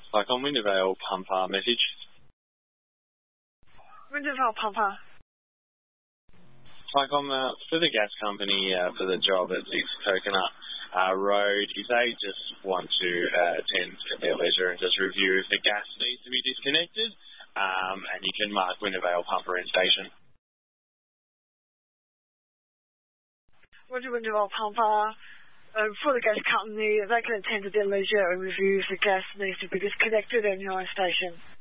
on Wintervale Pumper message. Wintervale Pumper. For the gas company for the job at 6 Coconut Road, if they just want to attend at their leisure and just review if the gas needs to be disconnected, and you can mark Wintervale Pumper in station. Wintervale Pumper. For the gas company, they can attend at their leisure and review if the gas needs to be disconnected in your own station.